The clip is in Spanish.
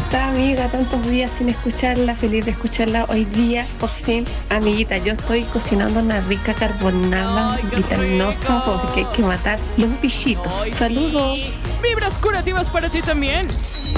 está, amiga? Tantos días sin escucharla, feliz de escucharla hoy día, por fin. Amiguita, yo estoy cocinando una rica carbonada ¡Ay, qué vitaminosa rico! porque hay que matar los bichitos. ¡Ay, Saludos. sí! ¡Vibras curativas para ti también!